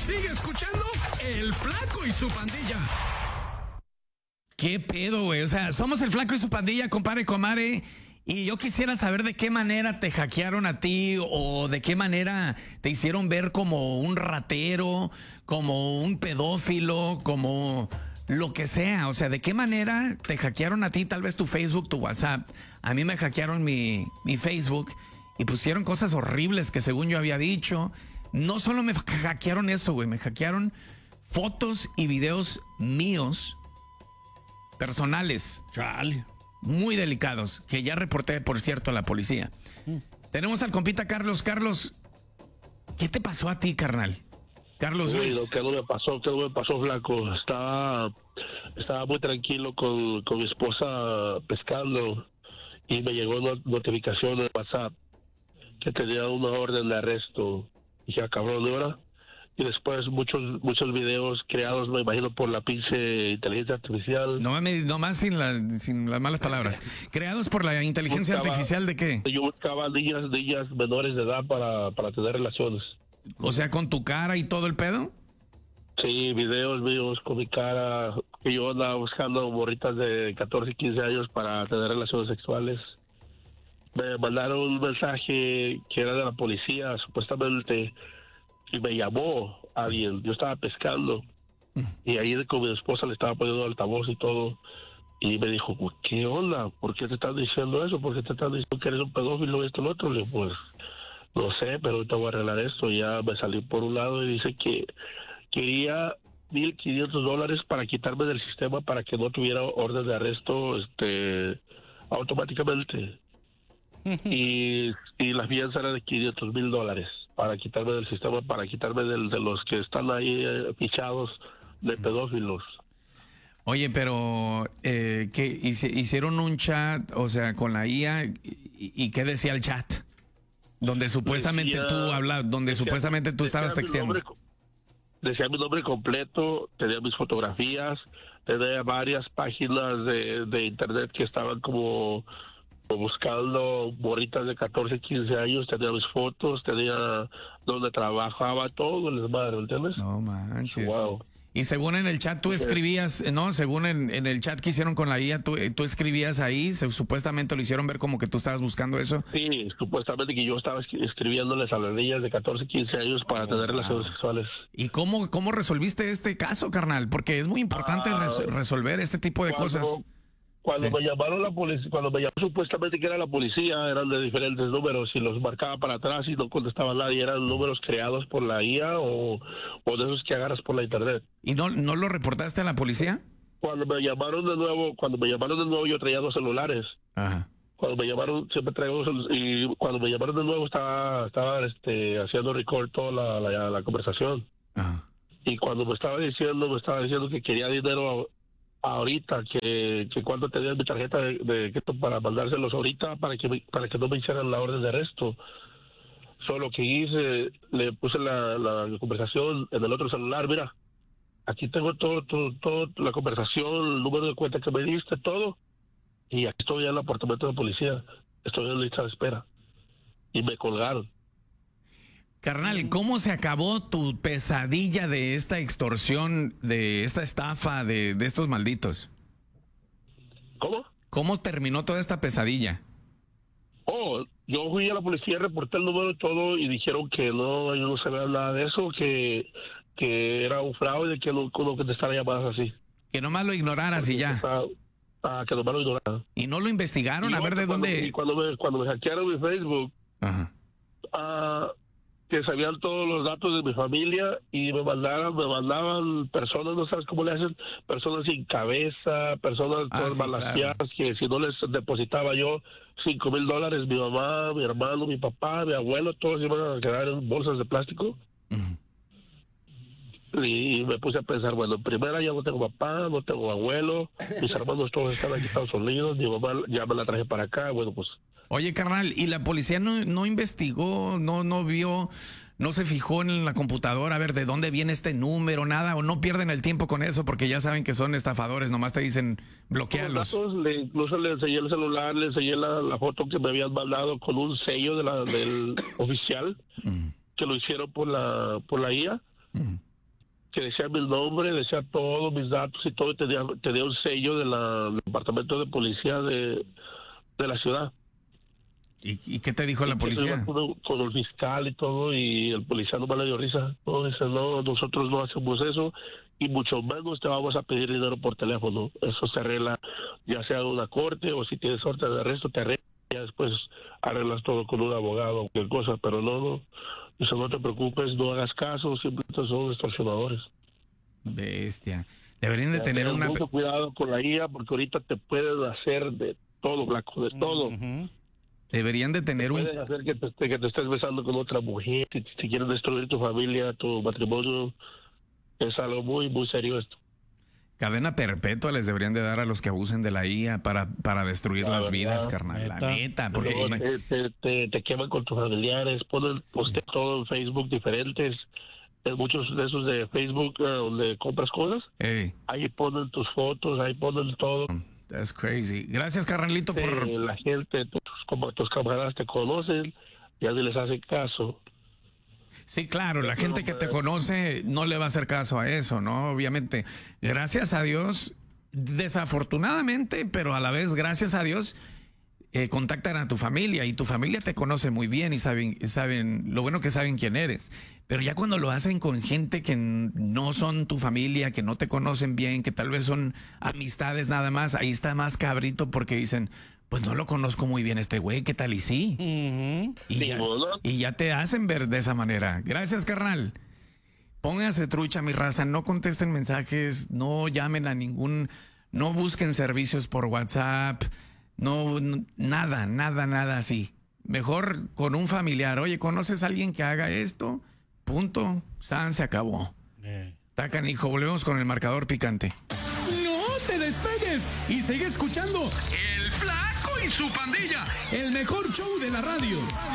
Sigue escuchando El Flaco y su Pandilla. ¿Qué pedo, güey? O sea, somos El Flaco y su Pandilla, compadre, comadre. Y yo quisiera saber de qué manera te hackearon a ti o de qué manera te hicieron ver como un ratero, como un pedófilo, como lo que sea. O sea, de qué manera te hackearon a ti, tal vez tu Facebook, tu WhatsApp. A mí me hackearon mi Facebook y pusieron cosas horribles que según yo había dicho. No solo me hackearon eso, güey, me hackearon fotos y videos míos personales. Chale. Muy delicados, que ya reporté, por cierto, a la policía. Tenemos al compita Carlos. Carlos, ¿qué te pasó a ti, carnal? Carlos Luis. ¿Qué no me pasó, flaco? Estaba muy tranquilo con mi esposa pescando y me llegó una notificación de WhatsApp que tenía una orden de arresto. Dije, cabrón, ¿de hora? Y después muchos videos creados, me imagino, por la pinche inteligencia artificial. No más sin las malas palabras. ¿Creados por la inteligencia artificial de qué? Yo buscaba niñas menores de edad para tener relaciones. O sea, ¿con tu cara y todo el pedo? Sí, videos míos con mi cara, que yo andaba buscando morritas de 14, 15 años para tener relaciones sexuales. Me mandaron un mensaje que era de la policía, supuestamente, y me llamó alguien. Yo estaba pescando y ahí con mi esposa le estaba poniendo altavoz y todo, y me dijo, ¿qué onda? ¿Por qué te están diciendo eso? ¿Por qué te están diciendo que eres un pedófilo y esto y lo otro? Le digo, pues no sé, pero ahorita voy a arreglar esto. Ya me salí por un lado y dice que quería $1,500 para quitarme del sistema para que no tuviera orden de arresto automáticamente. y la fianza era de $500,000 para quitarme del sistema, para quitarme de los que están ahí fichados de pedófilos. Oye, pero ¿qué hicieron un chat, o sea, con la IA y qué decía el chat? Donde supuestamente tú hablas, donde supuestamente tú estabas texteando. Decía mi nombre completo, tenía mis fotografías, tenía varias páginas de internet que estaban como buscando morritas de 14, 15 años, tenía mis fotos, tenía donde trabajaba, todo el desmadre, ¿entiendes? No manches. Wow. Y según en el chat tú escribías, ¿no? Según en el chat que hicieron con la IA, tú escribías ahí, supuestamente lo hicieron ver como que tú estabas buscando eso. Sí, supuestamente que yo estaba escribiéndoles a las niñas de 14, 15 años para tener relaciones sexuales. ¿Y cómo resolviste este caso, carnal? Porque es muy importante resolver este tipo de cosas. Cuando me llamaron la policía, cuando me llamaron supuestamente que era la policía, eran de diferentes números y los marcaba para atrás y no contestaba nadie, eran números creados por la IA o de esos que agarras por la internet. ¿Y no lo reportaste a la policía? Cuando me llamaron de nuevo yo traía 2 celulares. Ajá. Cuando me llamaron siempre traigo 2 celulares y cuando me llamaron de nuevo estaba haciendo record toda la conversación. Ajá. Y cuando me estaba diciendo que quería dinero ahorita, que cuando tenía mi tarjeta de crédito para mandárselos ahorita para que no me hicieran la orden de arresto. Solo que hice, le puse la conversación en el otro celular. Mira, aquí tengo todo la conversación, el número de cuenta que me diste, todo, y aquí estoy en el apartamento de policía, estoy en lista de espera, y me colgaron. Carnal, ¿cómo se acabó tu pesadilla de esta extorsión, de esta estafa, de estos malditos? ¿Cómo? ¿Cómo terminó toda esta pesadilla? Yo fui a la policía, reporté el número y todo, y dijeron que no se veía nada de eso, que era un fraude, que no contestara llamadas así. Que nomás lo ignoraras y ya. Que nomás lo ignoraran. ¿Y no lo investigaron? A ver de dónde... Y cuando me hackearon mi Facebook, Ajá. Que sabían todos los datos de mi familia y me mandaban personas, no sabes cómo le hacen, personas sin cabeza, personas todas balaseadas, claro, que si no les depositaba yo $5,000, mi mamá, mi hermano, mi papá, mi abuelo, todos iban a quedar en bolsas de plástico. Y me puse a pensar, bueno, en primera ya no tengo papá, no tengo abuelo, mis hermanos todos están aquí en Estados Unidos, mi mamá ya me la traje para acá, bueno, pues... Oye, carnal, ¿y la policía no investigó, no vio, no se fijó en la computadora a ver de dónde viene este número, nada? ¿O no pierden el tiempo con eso porque ya saben que son estafadores, nomás te dicen bloquearlos? Incluso le enseñé el celular, le enseñé la foto que me habían mandado con un sello del oficial, que lo hicieron por la IA. que decía mi nombre, decía todos mis datos y todo, y tenía un sello del departamento de policía de la ciudad. ¿Y qué te dijo la policía? Con el fiscal y todo, y el policía no me le dio risa. No, dice, no, nosotros no hacemos eso, y mucho menos te vamos a pedir dinero por teléfono. Eso se arregla, ya sea en una corte, o si tienes orden de arresto, te arreglas, y después arreglas todo con un abogado, cualquier cosa, pero no. Dice, no te preocupes, no hagas caso, simplemente son extorsionadores. Bestia. Deberían de tener mucho cuidado con la IA, porque ahorita te pueden hacer de todo, Blanco, de todo. Uh-huh. Deberían de tener pueden hacer que te estés besando con otra mujer, si quieren destruir tu familia, tu matrimonio. Es algo muy, muy serio esto. Cadena perpetua les deberían de dar a los que abusen de la IA para destruir las vidas, carnal. La neta. Porque te queman con tus familiares, postean todo en Facebook diferentes. En muchos de esos de Facebook donde compras cosas, ahí ponen tus fotos, ahí ponen todo. That's crazy. Gracias, carnalito, por... La gente, como tus camaradas te conocen, ya ni les hacen caso. Sí, claro, la gente que te conoce no le va a hacer caso a eso, ¿no? Obviamente. Gracias a Dios, desafortunadamente, pero a la vez, gracias a Dios, contactan a tu familia y tu familia te conoce muy bien y saben, lo bueno que saben quién eres. Pero ya cuando lo hacen con gente que no son tu familia, que no te conocen bien, que tal vez son amistades nada más, ahí está más cabrito porque dicen, pues no lo conozco muy bien este güey, ¿qué tal y sí? Uh-huh. Y ya te hacen ver de esa manera. Gracias, carnal. Pónganse trucha, mi raza, no contesten mensajes, no llamen a no busquen servicios por WhatsApp. No, nada así. Mejor con un familiar. Oye, ¿conoces a alguien que haga esto? Punto. Se acabó. Tacan, hijo. Volvemos con el marcador picante. ¡No te despegues! Y sigue escuchando El Flaco y su Pandilla, el mejor show de la radio.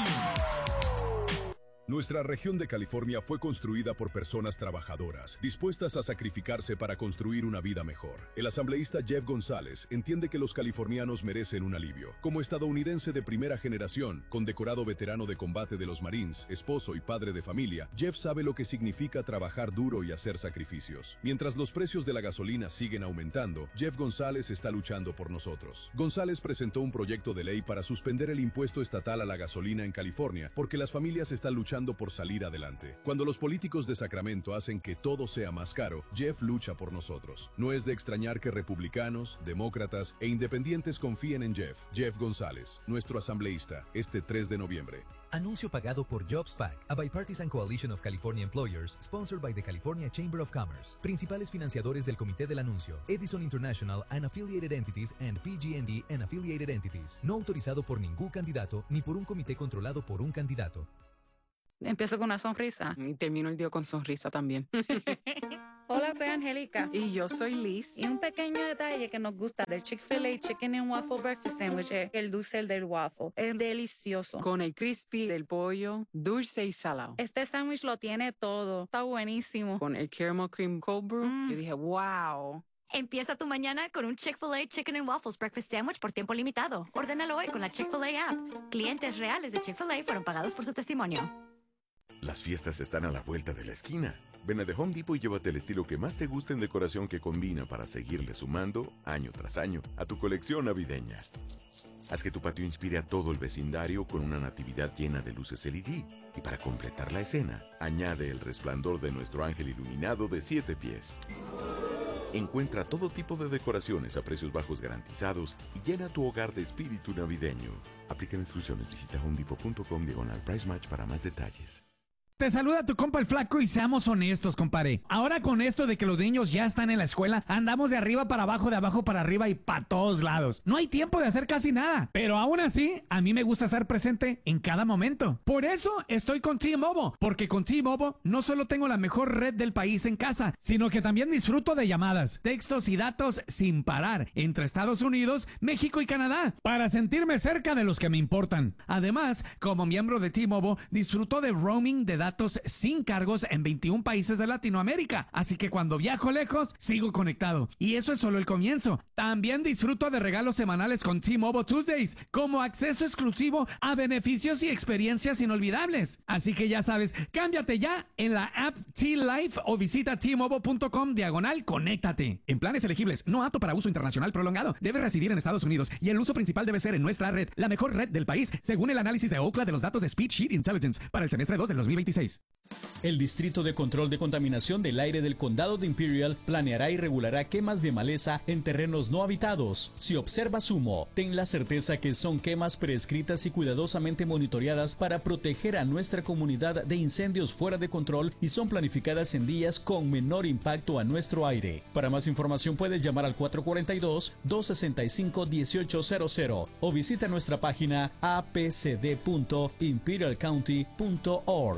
Nuestra región de California fue construida por personas trabajadoras, dispuestas a sacrificarse para construir una vida mejor. El asambleísta Jeff González entiende que los californianos merecen un alivio. Como estadounidense de primera generación, condecorado veterano de combate de los Marines, esposo y padre de familia, Jeff sabe lo que significa trabajar duro y hacer sacrificios. Mientras los precios de la gasolina siguen aumentando, Jeff González está luchando por nosotros. González presentó un proyecto de ley para suspender el impuesto estatal a la gasolina en California, porque las familias están luchando por salir adelante. Cuando los políticos de Sacramento hacen que todo sea más caro, Jeff lucha por nosotros. No es de extrañar que republicanos, demócratas e independientes confíen en Jeff. Jeff González, nuestro asambleísta, este 3 de noviembre. Anuncio pagado por JobsPAC, a bipartisan coalition of California employers, sponsored by the California Chamber of Commerce. Principales financiadores del comité del anuncio: Edison International and Affiliated Entities and PG&E and Affiliated Entities. No autorizado por ningún candidato ni por un comité controlado por un candidato. Empiezo con una sonrisa y termino el día con sonrisa también. Hola, soy Angélica. Y yo soy Liz. Y un pequeño detalle que nos gusta del Chick-fil-A Chicken and Waffle Breakfast Sandwich es el dulce del waffle. Es delicioso. Con el crispy del pollo, dulce y salado. Este sándwich lo tiene todo. Está buenísimo. Con el caramel cream cold brew, yo dije, wow. Empieza tu mañana con un Chick-fil-A Chicken and Waffles Breakfast Sandwich por tiempo limitado. Ordénalo hoy con la Chick-fil-A app. Clientes reales de Chick-fil-A fueron pagados por su testimonio. Las fiestas están a la vuelta de la esquina. Ven a The Home Depot y llévate el estilo que más te guste en decoración que combina para seguirle sumando, año tras año, a tu colección navideña. Haz que tu patio inspire a todo el vecindario con una natividad llena de luces LED. Y para completar la escena, añade el resplandor de nuestro ángel iluminado de 7 pies. Encuentra todo tipo de decoraciones a precios bajos garantizados y llena tu hogar de espíritu navideño. Aplican instrucciones. Visita homedepot.com/price match para más detalles. Te saluda tu compa el Flaco y seamos honestos, compadre. Ahora con esto de que los niños ya están en la escuela, andamos de arriba para abajo, de abajo para arriba y para todos lados. No hay tiempo de hacer casi nada. Pero aún así, a mí me gusta estar presente en cada momento. Por eso estoy con T-Mobile. Porque con T-Mobile no solo tengo la mejor red del país en casa, sino que también disfruto de llamadas, textos y datos sin parar entre Estados Unidos, México y Canadá, para sentirme cerca de los que me importan. Además, como miembro de T-Mobile, disfruto de roaming de datos sin cargos en 21 países de Latinoamérica. Así que cuando viajo lejos, sigo conectado. Y eso es solo el comienzo. También disfruto de regalos semanales con T-Mobile Tuesdays, como acceso exclusivo a beneficios y experiencias inolvidables. Así que ya sabes, cámbiate ya en la app T-Life o visita T-Mobile.com/conéctate. En planes elegibles, no apto para uso internacional prolongado. Debe residir en Estados Unidos y el uso principal debe ser en nuestra red, la mejor red del país, según el análisis de Ookla de los datos de Speedsheet Intelligence para el semestre 2 del 2026. El Distrito de Control de Contaminación del Aire del Condado de Imperial planeará y regulará quemas de maleza en terrenos no habitados. Si observas humo, ten la certeza que son quemas prescritas y cuidadosamente monitoreadas para proteger a nuestra comunidad de incendios fuera de control y son planificadas en días con menor impacto a nuestro aire. Para más información puedes llamar al 442-265-1800 o visita nuestra página apcd.imperialcounty.org.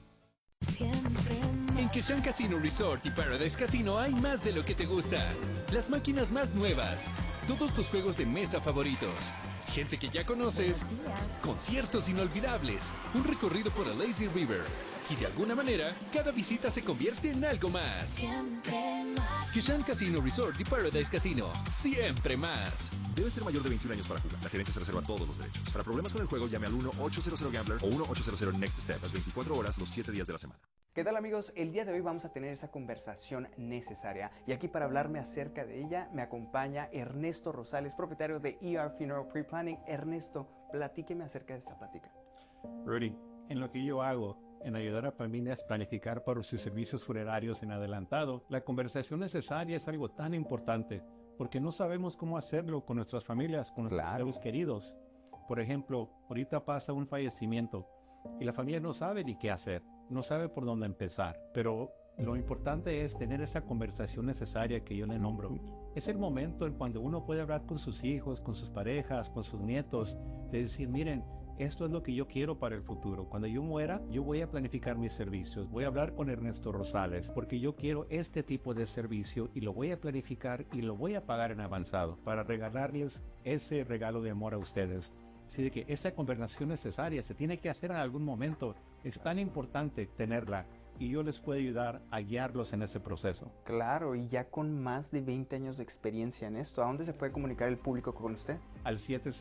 En Kishan Casino Resort y Paradise Casino hay más de lo que te gusta. Las máquinas más nuevas, todos tus juegos de mesa favoritos, gente que ya conoces, conciertos inolvidables, un recorrido por el Lazy River. Y de alguna manera, cada visita se convierte en algo más. Kishan Casino Resort y Paradise Casino. Siempre más. Debe ser mayor de 21 años para jugar. La gerencia se reserva todos los derechos. Para problemas con el juego, llame al 1-800-GAMBLER o 1-800-NEXT-STEP las 24 horas, los 7 días de la semana. ¿Qué tal, amigos? El día de hoy vamos a tener esa conversación necesaria. Y aquí para hablarme acerca de ella me acompaña Ernesto Rosales, propietario de ER Funeral Pre-Planning. Ernesto, platíqueme acerca de esta plática. Rudy, en lo que yo hago, en ayudar a familias a planificar por sus servicios funerarios en adelantado, la conversación necesaria es algo tan importante, porque no sabemos cómo hacerlo con nuestras familias, con nuestros seres queridos. Por ejemplo, ahorita pasa un fallecimiento y la familia no sabe ni qué hacer, no sabe por dónde empezar, pero lo importante es tener esa conversación necesaria que yo le nombro. Es el momento en cuando uno puede hablar con sus hijos, con sus parejas, con sus nietos, de decir, miren, esto es lo que yo quiero para el futuro. Cuando yo muera, yo voy a planificar mis servicios. Voy a hablar con Ernesto Rosales porque yo quiero este tipo de servicio y lo voy a planificar y lo voy a pagar en avanzado para regalarles ese regalo de amor a ustedes. Así de que esa conversación necesaria se tiene que hacer en algún momento. Es tan importante tenerla y yo les puedo ayudar a guiarlos en ese proceso. Claro, y ya con más de 20 años de experiencia en esto, ¿a dónde se puede comunicar el público con usted? Al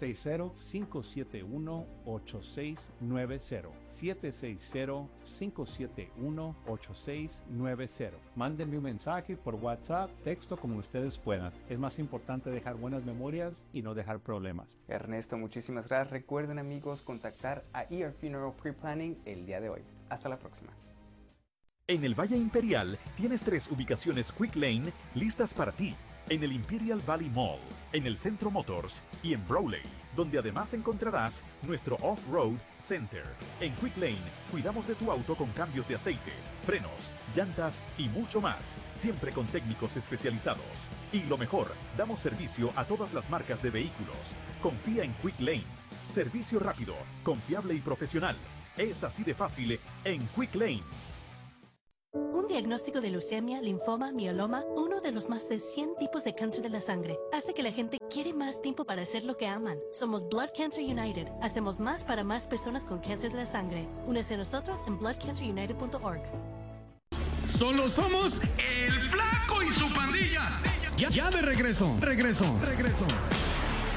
760-571-8690. 760-571-8690. Mándenme un mensaje por WhatsApp, texto, como ustedes puedan. Es más importante dejar buenas memorias y no dejar problemas. Ernesto, muchísimas gracias. Recuerden, amigos, contactar a ER Funeral Pre-Planning el día de hoy. Hasta la próxima. En el Valle Imperial tienes 3 ubicaciones Quick Lane listas para ti. En el Imperial Valley Mall, en el Centro Motors y en Brawley, donde además encontrarás nuestro Off-Road Center. En Quick Lane cuidamos de tu auto con cambios de aceite, frenos, llantas y mucho más, siempre con técnicos especializados. Y lo mejor, damos servicio a todas las marcas de vehículos. Confía en Quick Lane. Servicio rápido, confiable y profesional. Es así de fácil en Quick Lane. Un diagnóstico de leucemia, linfoma, mieloma, uno de los más de 100 tipos de cáncer de la sangre, hace que la gente quiere más tiempo para hacer lo que aman. Somos Blood Cancer United. Hacemos más para más personas con cáncer de la sangre. Únese a nosotros en bloodcancerunited.org. Solo somos el Flaco y su pandilla. Ya de regreso.